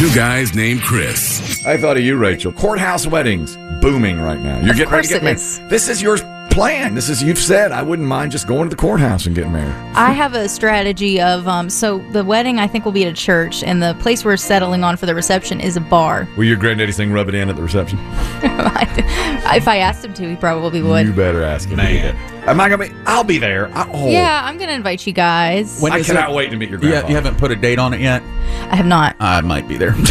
Two guys named Chris. I thought of you, Rachel. Courthouse weddings, booming right now. You're getting ready to get married. This is your plan. You've said, I wouldn't mind just going to the courthouse and getting married. I have a strategy of, so the wedding I think will be at a church, and the place we're settling on for the reception is a bar. Will your granddaddy sing Rub It In at the reception? If I asked him to, he probably would. You better ask him. Man. Am I going to be? I'll be there. Yeah, I'm going to invite you guys. I cannot wait to meet your grandpa. You haven't put a date on it yet? I have not. I might be there.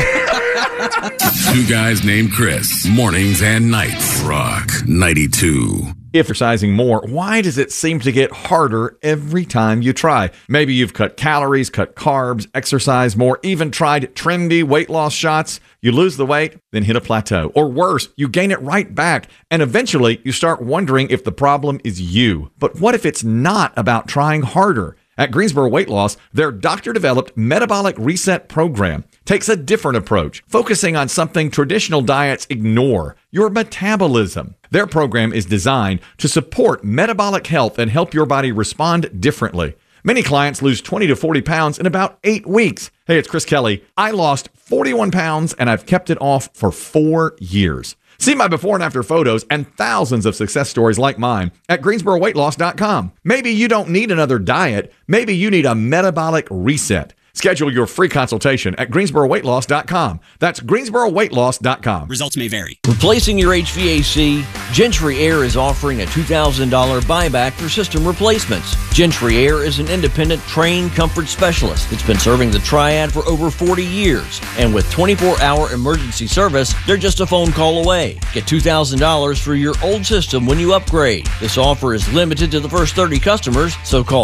Two guys named Chris. Mornings and nights. Rock 92. Exercising more, why does it seem to get harder every time you try? Maybe you've cut calories, cut carbs, exercised more, even tried trendy weight loss shots. You lose the weight, then hit a plateau. Or worse, you gain it right back, and eventually you start wondering if the problem is you. But what if it's not about trying harder? At Greensboro Weight Loss, their doctor-developed metabolic reset program takes a different approach, focusing on something traditional diets ignore: your metabolism. Their program is designed to support metabolic health and help your body respond differently. Many clients lose 20 to 40 pounds in about 8 weeks. Hey, it's Chris Kelly. I lost 41 pounds and I've kept it off for 4 years. See my before and after photos and thousands of success stories like mine at GreensboroWeightLoss.com. Maybe you don't need another diet. Maybe you need a metabolic reset. Schedule your free consultation at GreensboroWeightLoss.com. That's GreensboroWeightLoss.com. Results may vary. Replacing your HVAC, Gentry Air is offering a $2,000 buyback for system replacements. Gentry Air is an independent, trained comfort specialist that's been serving the Triad for over 40 years. And with 24-hour emergency service, they're just a phone call away. Get $2,000 for your old system when you upgrade. This offer is limited to the first 30 customers, so call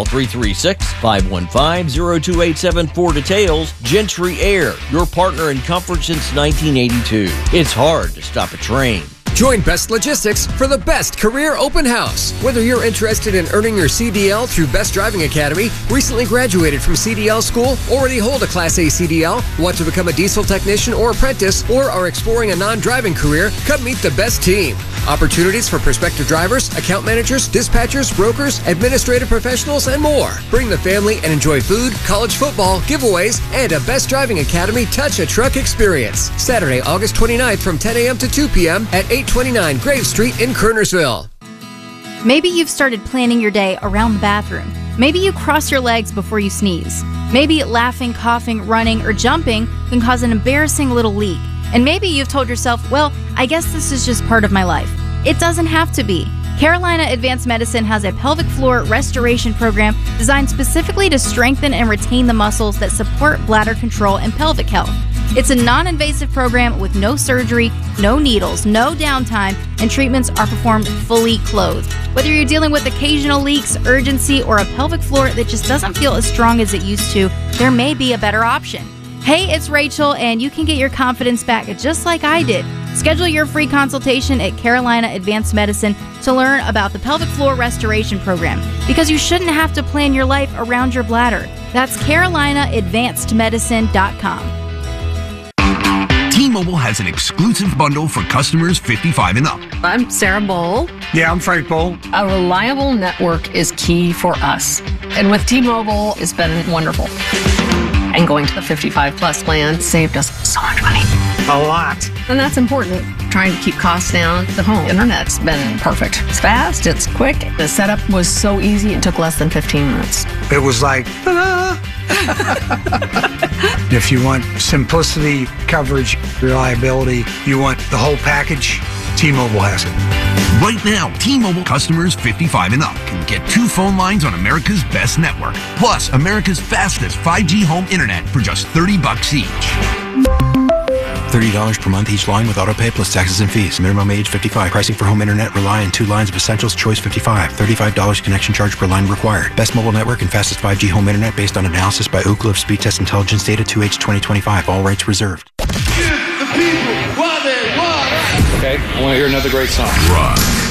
336-515-0287 for details. Gentry Air, your partner in comfort since 1982. It's hard to stop a train. Join Best Logistics for the best career open house. Whether you're interested in earning your CDL through Best Driving Academy, recently graduated from CDL school, already hold a Class A CDL, want to become a diesel technician or apprentice, or are exploring a non-driving career, come meet the best team. Opportunities for prospective drivers, account managers, dispatchers, brokers, administrative professionals, and more. Bring the family and enjoy food, college football, giveaways, and a Best Driving Academy Touch a Truck experience. Saturday, August 29th from 10 a.m. to 2 p.m. at 829 Grave Street in Kernersville. Maybe you've started planning your day around the bathroom. Maybe you cross your legs before you sneeze. Maybe laughing, coughing, running, or jumping can cause an embarrassing little leak. And maybe you've told yourself, well, I guess this is just part of my life. It doesn't have to be. Carolina Advanced Medicine has a pelvic floor restoration program designed specifically to strengthen and retain the muscles that support bladder control and pelvic health. It's a non-invasive program with no surgery, no needles, no downtime, and treatments are performed fully clothed. Whether you're dealing with occasional leaks, urgency, or a pelvic floor that just doesn't feel as strong as it used to, there may be a better option. Hey, it's Rachel, and you can get your confidence back just like I did. Schedule your free consultation at Carolina Advanced Medicine to learn about the pelvic floor restoration program, because you shouldn't have to plan your life around your bladder. That's CarolinaAdvancedMedicine.com. T-Mobile has an exclusive bundle for customers 55 and up. I'm Sarah Bowl. Yeah, I'm Frank Bowl. A reliable network is key for us. And with T-Mobile, it's been wonderful. And going to the 55 plus plan saved us so much money. A lot. And that's important. Trying to keep costs down. The home internet's been perfect. It's fast, it's quick. The setup was so easy, it took less than 15 minutes. It was like, ta-da! If you want simplicity, coverage, reliability, you want the whole package, T-Mobile has it. Right now, T-Mobile customers 55 and up can get 2 phone lines on America's best network, plus America's fastest 5G home internet for just $30 each. $30 per month each line with autopay plus taxes and fees. Minimum age 55. Pricing for home internet rely on 2 lines of Essentials Choice 55. $35 connection charge per line required. Best mobile network and fastest 5G home internet based on analysis by Ookla of Speed Test Intelligence data 2H 2025. All rights reserved. Give the people what they want. Okay, I want to hear another great song. Rock